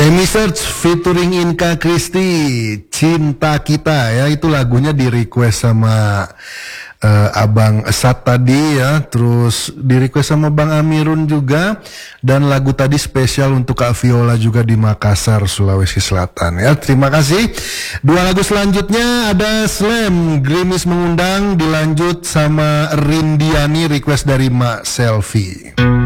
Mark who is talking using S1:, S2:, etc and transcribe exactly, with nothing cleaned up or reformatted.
S1: Amy Search featuring Inka Kristi, Cinta Kita ya, itu lagunya di request sama uh, Abang Esat tadi ya, terus di request sama Bang Amirun juga, dan lagu tadi spesial untuk Kak Viola juga di Makassar, Sulawesi Selatan ya. Terima kasih. Dua lagu selanjutnya ada Slam, Grimis Mengundang, dilanjut sama Rindiani request dari Mak Selfie.